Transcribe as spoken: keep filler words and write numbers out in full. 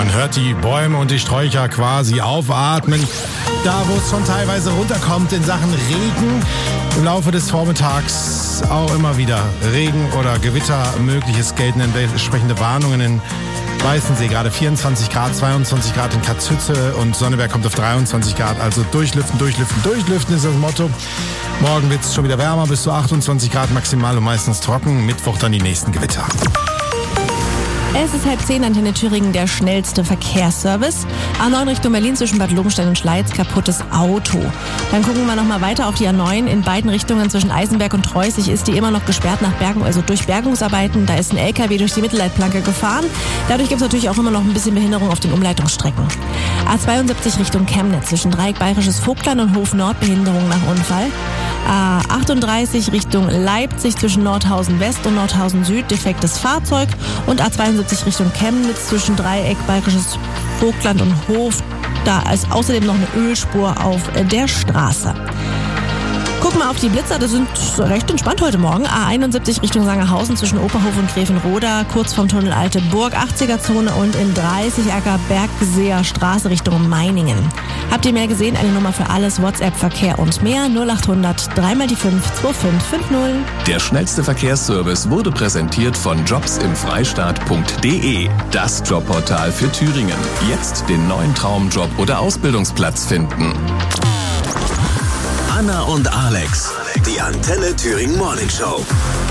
Man hört die Bäume und die Sträucher quasi aufatmen. Da, wo es schon teilweise runterkommt in Sachen Regen, im Laufe des Vormittags auch immer wieder Regen oder Gewitter mögliches, gelten entsprechende Warnungen in Weißensee, gerade vierundzwanzig Grad, zweiundzwanzig Grad in Katzhütte und Sonneberg kommt auf dreiundzwanzig Grad. Also durchlüften, durchlüften, durchlüften ist das Motto. Morgen wird es schon wieder wärmer, bis zu achtundzwanzig Grad maximal und meistens trocken. Mittwoch dann die nächsten Gewitter. Es ist halb zehn, Antenne Thüringen, der schnellste Verkehrsservice. A neun Richtung Berlin zwischen Bad Lobenstein und Schleiz, kaputtes Auto. Dann gucken wir nochmal weiter auf die A neun. In beiden Richtungen zwischen Eisenberg und Treusig ist die immer noch gesperrt nach Bergung, also durch Bergungsarbeiten. Da ist ein L K W durch die Mittelleitplanke gefahren. Dadurch gibt es natürlich auch immer noch ein bisschen Behinderung auf den Umleitungsstrecken. A zweiundsiebzig Richtung Chemnitz zwischen Dreieck Bayerisches Vogtland und Hof Nord, Behinderung nach Unfall. A achtunddreißig Richtung Leipzig zwischen Nordhausen West und Nordhausen Süd, defektes Fahrzeug. Und A zweiundsiebzig Richtung Chemnitz zwischen Dreieck Bayerisches Vogtland und Hof. Da ist außerdem noch eine Ölspur auf der Straße. Gucken wir auf die Blitzer, das sind recht entspannt heute Morgen. A einundsiebzig Richtung Sangerhausen zwischen Oberhof und Grevenroda, kurz vom Tunnel Alte Burg, achtziger-Zone und in dreißig Acker Bergseer Straße Richtung Meiningen. Habt ihr mehr gesehen? Eine Nummer für alles, WhatsApp, Verkehr und mehr, null acht hundert, dreimal die fünf, zwei fünf fünf null. Der schnellste Verkehrsservice wurde präsentiert von jobsimfreistaat punkt de, das Jobportal für Thüringen. Jetzt den neuen Traumjob oder Ausbildungsplatz finden. Anna und Alex, die Antenne Thüringen Morning Show.